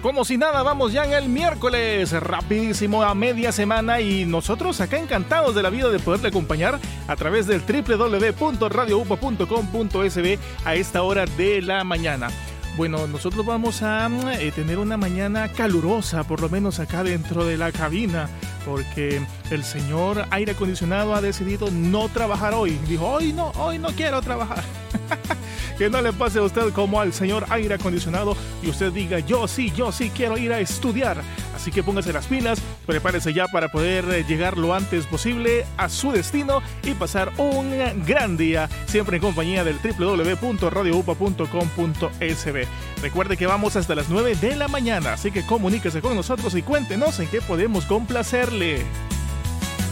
Como si nada, vamos ya en el miércoles, rapidísimo a media semana, y nosotros acá encantados de la vida de poderle acompañar a través del www.radioupa.com.sb a esta hora de la mañana. Bueno, nosotros vamos a tener una mañana calurosa, por lo menos acá dentro de la cabina, porque el señor aire acondicionado ha decidido no trabajar hoy. Dijo, hoy no quiero trabajar. Que no le pase a usted como al señor aire acondicionado y usted diga, yo sí quiero ir a estudiar. Así que póngase las pilas, prepárese ya para poder llegar lo antes posible a su destino y pasar un gran día, siempre en compañía del www.radioupa.com.sb. Recuerde que vamos hasta las 9 de la mañana, así que comuníquese con nosotros y cuéntenos en qué podemos complacerle.